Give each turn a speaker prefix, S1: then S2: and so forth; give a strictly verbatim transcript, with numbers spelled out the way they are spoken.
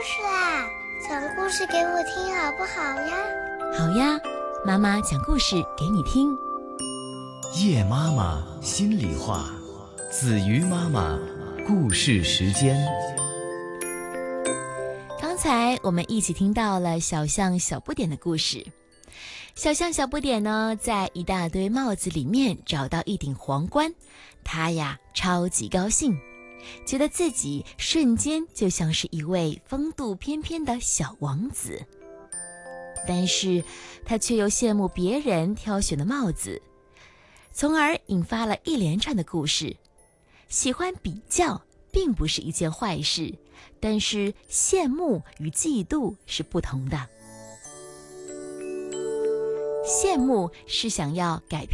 S1: 事啦，讲故事给我听好不好呀？
S2: 好呀，妈妈讲故事给你听。
S3: 叶妈妈心里话，子瑜妈妈故事时间。
S2: 刚才我们一起听到了小象小不点的故事。小象小不点呢，在一大堆帽子里面找到一顶皇冠，他呀超级高兴，觉得自己瞬间就像是一位风度翩翩的小王子。但是他却又羡慕别人挑选的帽子，从而引发了一连串的故事。喜欢比较并不是一件坏事，但是羡慕与嫉妒是不同的。羡慕是想要改变